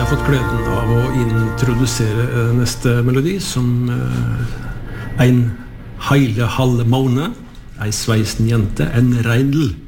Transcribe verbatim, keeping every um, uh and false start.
jeg fått gleden av å introdusere neste melodi som en heile halve måned, ei sveisen jente, en reindel.